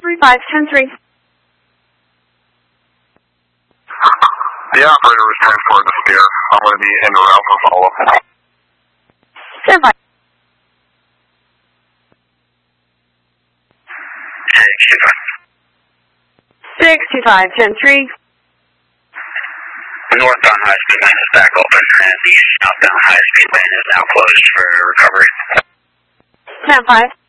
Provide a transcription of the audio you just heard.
3510-3. The operator was transported to Spear. I'm going to be en route for follow-up. Stand by. 625-10-3. Northbound high-speed lane is back open, and the southbound high-speed lane is now closed for recovery. Stand by.